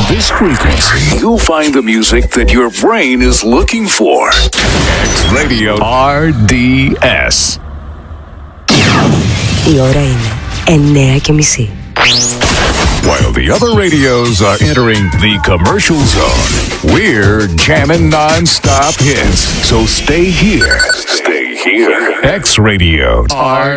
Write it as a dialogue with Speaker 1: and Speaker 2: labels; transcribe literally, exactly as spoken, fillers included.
Speaker 1: this frequency, you'll find the music that your brain is looking for. X Radio R D S.
Speaker 2: Η ώρα είναι εννέα και μισή.
Speaker 1: While the other radios are entering the commercial zone, we're jamming non-stop hits. So stay here. Stay here. X Radio R